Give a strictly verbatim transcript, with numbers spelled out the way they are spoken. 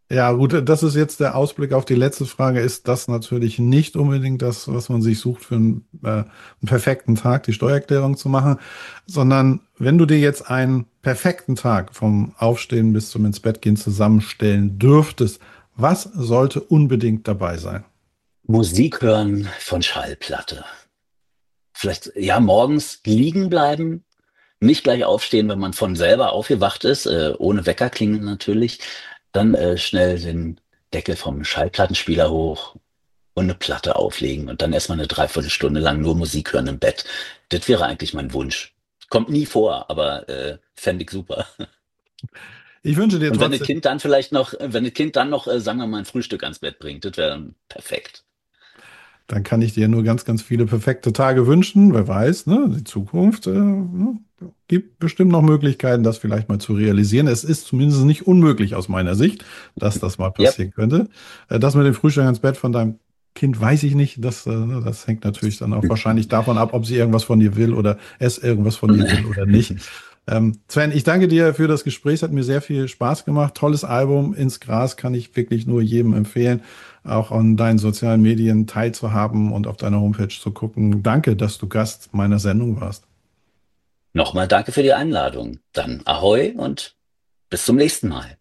Ja, gut, das ist jetzt der Ausblick auf die letzte Frage. Ist das natürlich nicht unbedingt das, was man sich sucht für einen, äh, einen perfekten Tag, die Steuererklärung zu machen, sondern wenn du dir jetzt einen perfekten Tag vom Aufstehen bis zum ins Bett gehen zusammenstellen dürftest, was sollte unbedingt dabei sein? Musik hören von Schallplatte. Vielleicht, ja, morgens liegen bleiben, nicht gleich aufstehen, wenn man von selber aufgewacht ist, äh, ohne Wecker klingeln natürlich. Dann äh, schnell den Deckel vom Schallplattenspieler hoch und eine Platte auflegen und dann erstmal eine Dreiviertelstunde lang nur Musik hören im Bett. Das wäre eigentlich mein Wunsch. Kommt nie vor, aber äh, fände ich super. Ich wünsche dir Und wenn das trotzdem. Kind dann vielleicht noch, wenn das Kind dann noch, äh, sagen wir mal, ein Frühstück ans Bett bringt, das wäre dann perfekt. Dann kann ich dir nur ganz, ganz viele perfekte Tage wünschen. Wer weiß, ne? Die Zukunft äh, ne, gibt bestimmt noch Möglichkeiten, das vielleicht mal zu realisieren. Es ist zumindest nicht unmöglich aus meiner Sicht, dass das mal Ja, passieren könnte. Äh, das mit dem Frühstück ins Bett von deinem Kind weiß ich nicht. Das, äh, ne, das hängt natürlich dann auch wahrscheinlich davon ab, ob sie irgendwas von dir will oder es irgendwas von dir will oder nicht. Ähm, Sven, ich danke dir für das Gespräch. Es hat mir sehr viel Spaß gemacht. Tolles Album. Ins Gras kann ich wirklich nur jedem empfehlen, auch an deinen sozialen Medien teilzuhaben und auf deiner Homepage zu gucken. Danke, dass du Gast meiner Sendung warst. nochmal danke für die Einladung. Dann Ahoi und bis zum nächsten Mal.